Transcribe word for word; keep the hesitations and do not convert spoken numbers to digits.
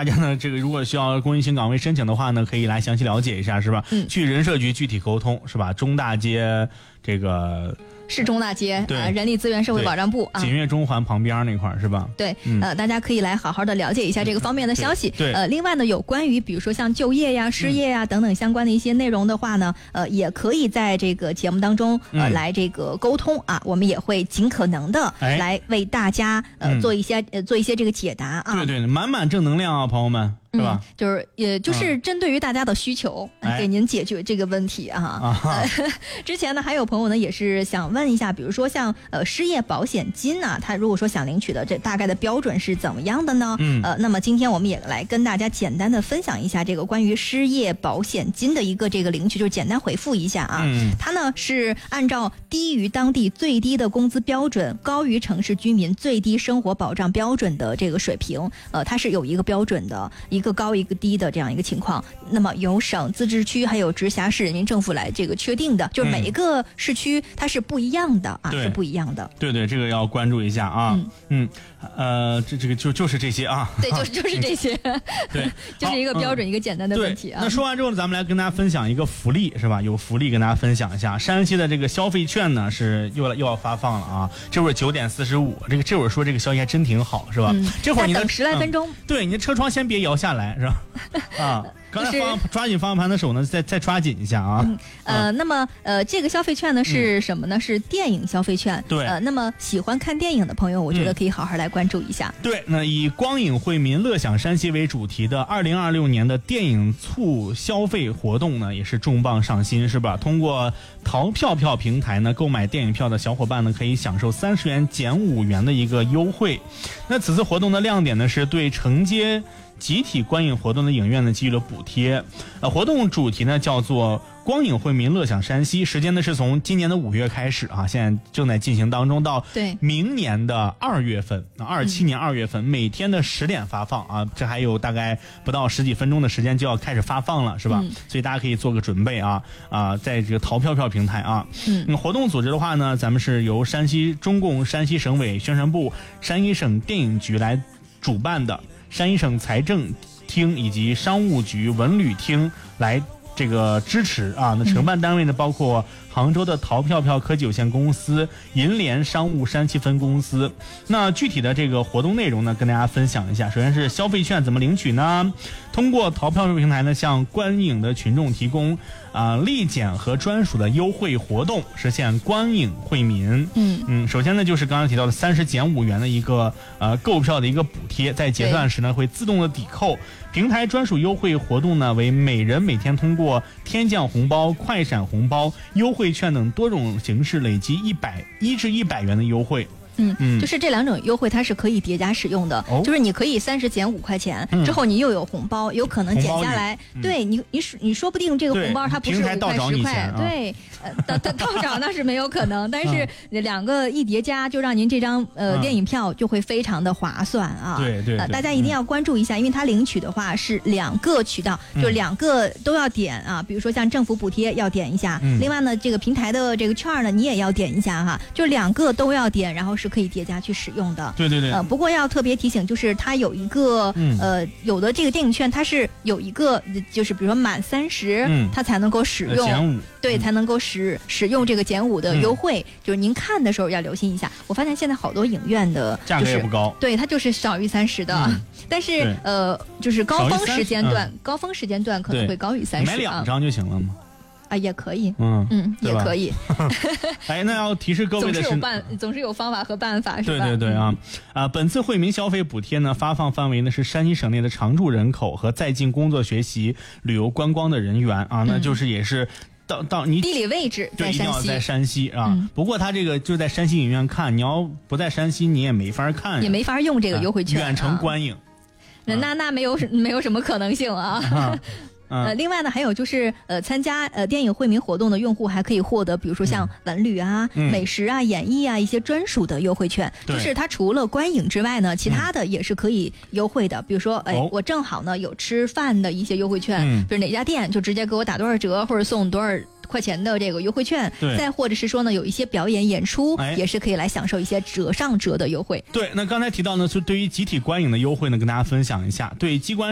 大家呢这个如果需要公益性岗位申请的话呢，可以来详细了解一下，是吧？嗯，去人社局具体沟通，是吧？中大街这个。 市中大街， 对、 呃，人力资源社会保障部啊， 锦悦中环旁边那块是吧？ 对、嗯，呃，大家可以来好好的了解一下这个方面的消息。 对，对呃，另外呢，有关于比如说像就业呀、失业呀、嗯、等等相关的一些内容的话呢，呃，也可以在这个节目当中呃、嗯、来这个沟通啊，我们也会尽可能的来为大家、哎、呃做一些、嗯、呃做一些这个解答啊。 对对，满满正能量啊，朋友们。是吧、 嗯？就是也就是针对于大家的需求，嗯、给您解决这个问题啊。哎、呃，之前呢，还有朋友呢也是想问一下，比如说像呃失业保险金呢、啊，他如果说想领取的这大概的标准是怎么样的呢？嗯，呃，那么今天我们也来跟大家简单的分享一下这个关于失业保险金的一个这个领取，就是简单回复一下啊。嗯，它呢是按照低于当地最低的工资标准，高于城市居民最低生活保障标准的这个水平，呃，它是有一个标准的一。一个高一个低的这样一个情况，那么由省、自治区还有直辖市人民政府来这个确定的，就是每一个市区它是不一样的、嗯、啊，是不一样的。 对对，这个要关注一下啊。嗯，嗯呃，这这个就就是这些啊。 对，就是就是这些。 对， 就是一个标准、嗯、一个简单的问题啊。 那说完之后，咱们来跟大家分享一个福利，是吧？有福利跟大家分享一下。山西的这个消费券呢是又又要发放了啊。这会儿九点四十五，这个这会儿说这个消息还真挺好，是吧？嗯、这会儿你等十来分钟、嗯， 对，你的车窗先别摇下来，是吧？啊，刚才方抓紧方向盘的手呢，再再抓紧一下啊。 嗯、呃、啊，那么呃，这个消费券呢是什么呢？嗯、是电影消费券。 对， 呃，那么喜欢看电影的朋友，我觉得可以好好来关注一下。 嗯、对，那以光影惠民乐享山西为主题的二零二六年的电影促消费活动呢，也是重磅上新，是吧？通过淘票票平台呢购买电影票的小伙伴呢，可以享受三十元减五元的一个优惠。那此次活动的亮点呢，是对承接集体观影活动的影院呢给予了补贴。呃，活动主题呢叫做光影惠民乐享山西，时间呢是从今年的五月开始啊，现在正在进行当中，到明年的二月份，二七年二月份、嗯、每天的十点发放啊，这还有大概不到十几分钟的时间就要开始发放了，是吧？嗯、所以大家可以做个准备啊啊，在这个淘票票平台啊。嗯，那活动组织的话呢，咱们是由山西中共山西省委宣传部、山西省电影局来主办的。山西省财政厅以及商务局文旅厅来这个支持啊，那承办单位呢包括杭州的淘票票科技有限公司、银联商务山西分公司。那具体的这个活动内容呢，跟大家分享一下。首先是消费券怎么领取呢？通过淘票票平台呢，向观影的群众提供啊、呃、立减和专属的优惠活动，实现观影惠民。嗯嗯，首先呢就是刚刚提到的三十减五元的一个呃购票的一个补贴，在结算时呢会自动的抵扣。平台专属优惠活动呢为每人每天通过天降红包、快闪红包、优惠券等多种形式累积一百一至一百元的优惠。 嗯嗯，就是这两种优惠它是可以叠加使用的，哦、就是你可以三十减五块钱、嗯、之后你又有红包，有可能减下来，嗯、对你你你说不定这个红包它不是五块十块，啊、对，呃，到到到找那是没有可能，但是两个一叠加，就让您这张呃、嗯、电影票就会非常的划算啊。 对 对, 对、 呃，大家一定要关注一下，嗯、因为它领取的话是两个渠道，就两个都要点啊，比如说像政府补贴要点一下，嗯、另外呢这个平台的这个券呢你也要点一下哈，就两个都要点，然后是可以叠加去使用的。 对对对。 呃，不过要特别提醒，就是它有一个、嗯、呃，有的这个电影券它是有一个，就是比如说满三十、嗯，它才能够使用减五， 对， 嗯、 才能够使使用这个减五的优惠、嗯。就是您看的时候要留心一下。我发现现在好多影院的、就是、 价格也不高， 对，它就是少于三十的，嗯、但是呃，就是高峰时间段，嗯、高峰时间段可能会高于三十。 买两张就行了吗？ 啊，也可以， 嗯嗯，也可以。 哎，那要提示各位的是， 总是有办，总是有方法和办法，是吧？ 对对对啊，啊，本次惠民消费补贴呢，发放范围呢是山西省内的常住人口和在京工作、学习、旅游、观光的人员啊，那就是也是。到到你地理位置在山西， 一定要在山西啊、 嗯！ 不过他这个就在山西影院看，你要不在山西，你也没法看， 也没法用这个优惠券， 啊、远程观影， 那、啊、那那没有没有什么可能性啊。啊呃，另外呢，还有就是呃，参加呃电影惠民活动的用户还可以获得，比如说像文旅啊、嗯、美食啊、演艺啊一些专属的优惠券。就是它除了观影之外呢，其他的也是可以优惠的。嗯、比如说，哎，我正好呢有吃饭的一些优惠券，嗯、比如哪家店就直接给我打多少折，或者送多少块钱的这个优惠券。再或者是说呢，有一些表演演出、哎、也是可以来享受一些折上折的优惠。 对，那刚才提到呢，是对于集体观影的优惠呢，跟大家分享一下。对机关